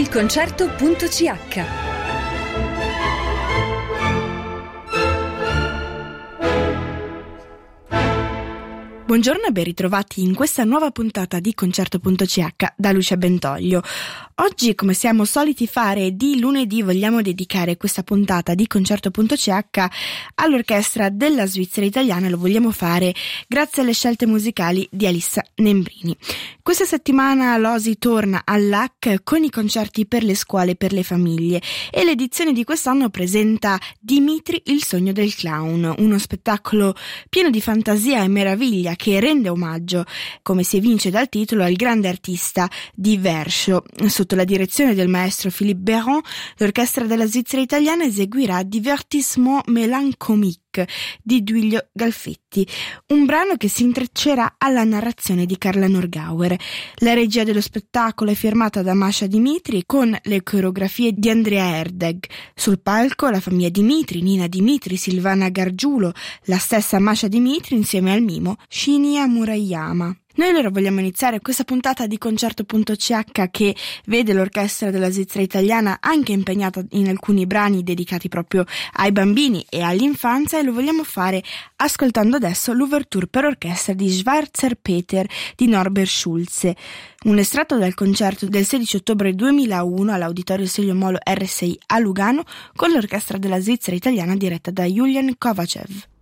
ilconcerto.ch. Buongiorno e ben ritrovati in questa nuova puntata di Concerto.ch da Lucia Bentoglio. Oggi, come siamo soliti fare di lunedì, vogliamo dedicare questa puntata di Concerto.ch all'orchestra della Svizzera Italiana e lo vogliamo fare grazie alle scelte musicali di Alissa Nembrini. Questa settimana l'OSI torna all'AC con i concerti per le scuole e per le famiglie e l'edizione di quest'anno presenta Dimitri, il sogno del clown, uno spettacolo pieno di fantasia e meraviglia che rende omaggio, come si evince dal titolo, al grande artista di Verscho. Sotto la direzione del maestro Philippe Béron, l'orchestra della Svizzera Italiana eseguirà Divertissement mélancolique di Duilio Galfetti, un brano che si intreccerà alla narrazione di Carla Norgauer. La regia dello spettacolo è firmata da Masha Dimitri con le coreografie di Andrea Erdeg. Sul palco la famiglia Dimitri, Nina Dimitri, Silvana Gargiulo, la stessa Masha Dimitri insieme al mimo Shinya Murayama. Noi allora vogliamo iniziare questa puntata di Concerto.ch che vede l'orchestra della Svizzera Italiana anche impegnata in alcuni brani dedicati proprio ai bambini e all'infanzia, e lo vogliamo fare ascoltando adesso l'ouverture per orchestra di Schwarzer Peter di Norbert Schulze, un estratto dal concerto del 16 ottobre 2001 all'Auditorio Silvio Molo RSI a Lugano con l'orchestra della Svizzera Italiana diretta da Julian Kovacev.